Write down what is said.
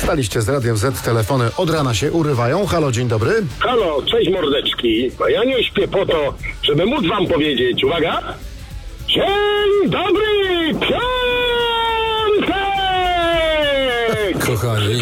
Wstaliście z Radiem Z, telefony od rana się urywają. Halo, dzień dobry. Halo, cześć mordeczki. Ja nie śpię po to, żeby móc wam powiedzieć, uwaga, dzień dobry, piątek! Kochani,